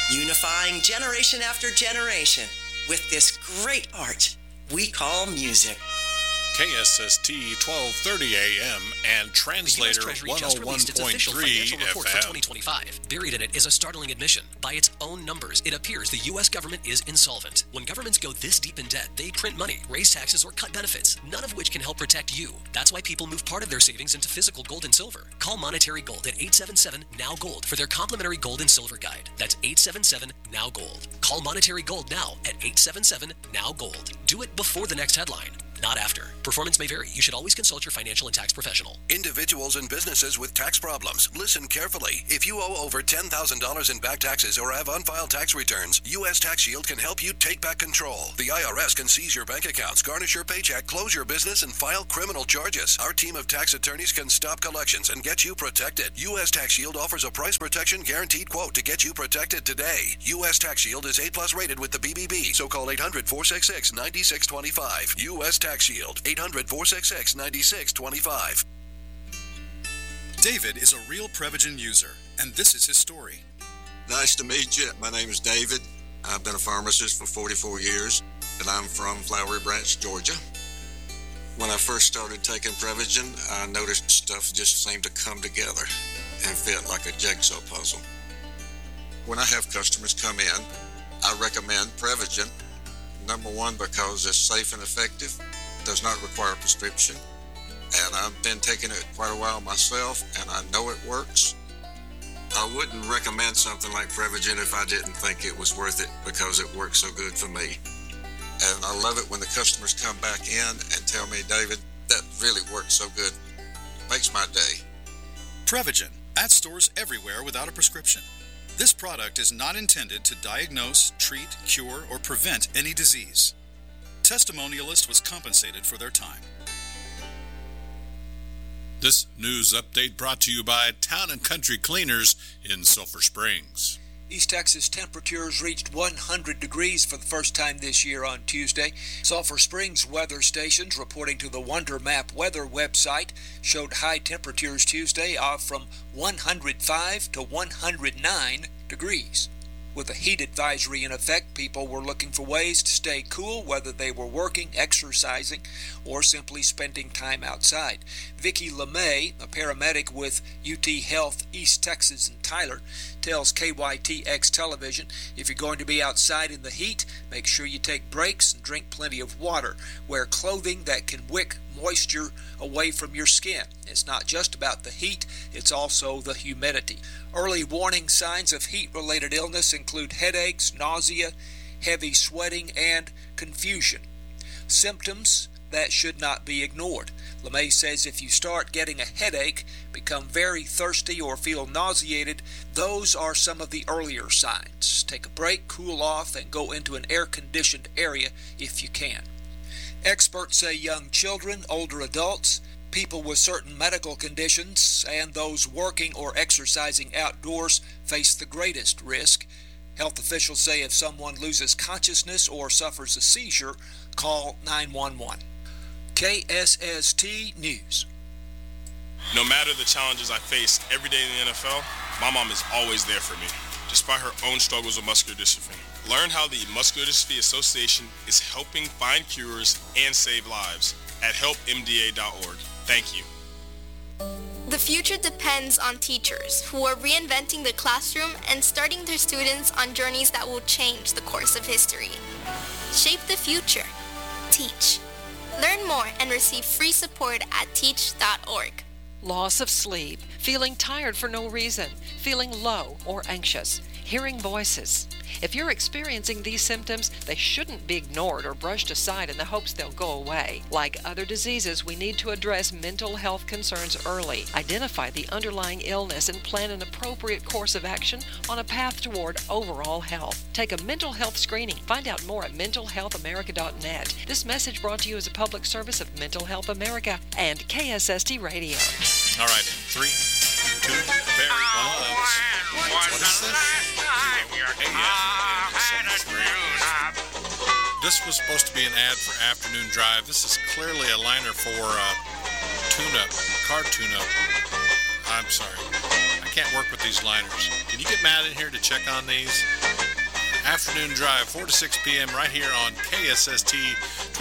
unifying generation after generation with this great art we call music. KSST 1230 AM and Translator 101.3 report for 2025. Buried in it is a startling admission. By its own numbers, it appears the U.S. government is insolvent. When governments go this deep in debt, they print money, raise taxes, or cut benefits, none of which can help protect you. That's why people move part of their savings into physical gold and silver. Call Monetary Gold at 877-NOW-GOLD for their complimentary gold and silver guide. That's 877-NOW-GOLD. Call Monetary Gold now at 877-NOW-GOLD. Do it before the next headline, not after. Performance may vary. You should always consult your financial and tax professional. Individuals and businesses with tax problems, listen carefully. If you owe over $10,000 in back taxes or have unfiled tax returns, U.S. Tax Shield can help you take back control. The IRS can seize your bank accounts, garnish your paycheck, close your business, and file criminal charges. Our team of tax attorneys can stop collections and get you protected. U.S. Tax Shield offers a price protection guaranteed quote to get you protected today. U.S. Tax Shield is A+ rated with the BBB, so call 800-466-9625. U.S. Tax Shield, 800-466-9625. David is a real Prevagen user, and this is his story. Nice to meet you. My name is David. I've been a pharmacist for 44 years, and I'm from Flowery Branch, Georgia. When I first started taking Prevagen, I noticed stuff just seemed to come together and fit like a jigsaw puzzle. When I have customers come in, I recommend Prevagen. Number one, because it's safe and effective, does not require a prescription, and I've been taking it quite a while myself, and I know it works. I wouldn't recommend something like Prevagen if I didn't think it was worth it because it works so good for me. And I love it when the customers come back in and tell me, David, that really works so good. Makes my day. Prevagen, at stores everywhere without a prescription. This product is not intended to diagnose, treat, cure, or prevent any disease. Testimonialist was compensated for their time. This news update brought to you by Town & Country Cleaners in Sulphur Springs. East Texas temperatures reached 100 degrees for the first time this year on Tuesday. Sulphur Springs weather stations, reporting to the Wonder Map weather website, showed high temperatures Tuesday of from 105 to 109 degrees. With a heat advisory in effect, people were looking for ways to stay cool, whether they were working, exercising, or simply spending time outside. Vicki LeMay, a paramedic with UT Health East Texas and Tyler, tells KYTX Television, if you're going to be outside in the heat, make sure you take breaks and drink plenty of water. Wear clothing that can wick moisture away from your skin. It's not just about the heat, it's also the humidity. Early warning signs of heat-related illness include headaches, nausea, heavy sweating, and confusion. Symptoms that should not be ignored. LeMay says if you start getting a headache, become very thirsty, or feel nauseated, those are some of the earlier signs. Take a break, cool off, and go into an air-conditioned area if you can. Experts say young children, older adults, people with certain medical conditions, and those working or exercising outdoors face the greatest risk. Health officials say if someone loses consciousness or suffers a seizure, call 911. KSST News. No matter the challenges I face every day in the NFL, my mom is always there for me, despite her own struggles with muscular dystrophy. Learn how the Muscular Dystrophy Association is helping find cures and save lives at helpmda.org. Thank you. The future depends on teachers who are reinventing the classroom and starting their students on journeys that will change the course of history. Shape the future. Teach. Learn more and receive free support at teach.org. Loss of sleep, feeling tired for no reason, feeling low or anxious, hearing voices. If you're experiencing these symptoms, they shouldn't be ignored or brushed aside in the hopes they'll go away. Like other diseases, we need to address mental health concerns early, identify the underlying illness, and plan an appropriate course of action on a path toward overall health. Take a mental health screening. Find out more at mentalhealthamerica.net. This message brought to you as a public service of Mental Health America and KSST Radio. All right, in 3, 2, very well. What is this? This was supposed to be an ad for Afternoon Drive. This is clearly a liner for tune-up, car tune-up. I'm sorry. I can't work with these liners. Can you get Matt in here to check on these? Afternoon Drive, 4 to 6 p.m. right here on KSST